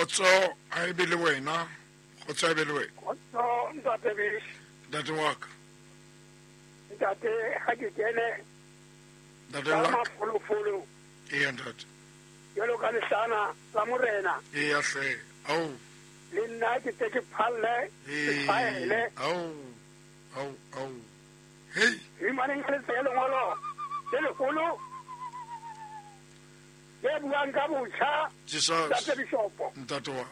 Kgotso a be le wena. Kgotso a be le wena. Kgotso ntate Bish. Ntate wa ka. Ntate ha ke kene. Ntate wa ka. Folofolo. Ee ntate. Jalo ka lesana la morena. Ee ya hle. Au. Le nna ke te ke phalle. Ee. Au. Hey. Hi maneng le tselo ngolo. Le kolo. Le buang ka botjha. Jesus. Ntate Bishopo. Ntate wa ka.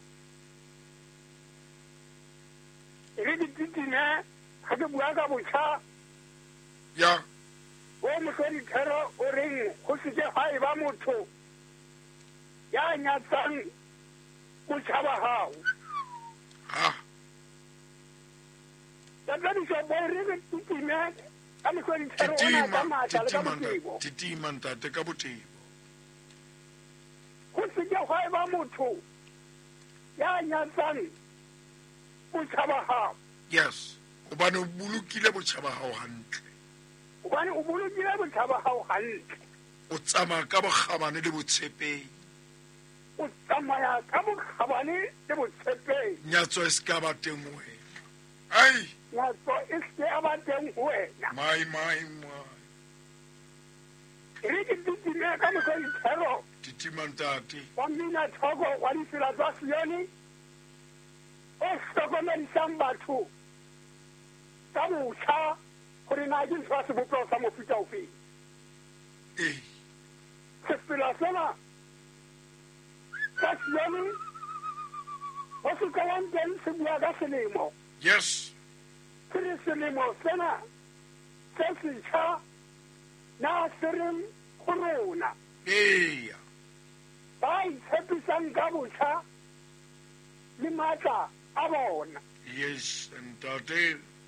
Re dititine ha ke buang ka botjha. Ya. O mohlodi thero o reng go se ke ha eba motho ya nyatsang botjha ba hao. Ha. Ntate Bishopo re dititine ka mohlodi thero ona ka matla le ka botebo. Titima ntate ka botebo. Go se ke ha eba motho ya nyatsang botjha ba hao. Yes. Hobane o bolokile botjha ba hao hantle. Hobane o bolokile botjha ba hao hantle. O tsamaya ka bokgabane le botshepehi. O tsamaya ka bokgabane le botshepehi. Nyatso e se ka ba teng ho wena. Ai. Nyatso e se ka ba teng ho wena. My. Re ke ditine ka mohlodi thero. Titima ntate. Wa mmina thoko wa ditsela tsa Sione. O hlokomedisang batho ka botjha gore na ke ntho ya sebopeho sa mofuta ofeng. Ee. Sefela sena sa Sione ho se ka yang teng se bua ka selemo. Yes. Ke re selemo sena se setjha na se reng go rona. Ee. Ba itshepisang ka botjha le matla a bona. Yes, ntate.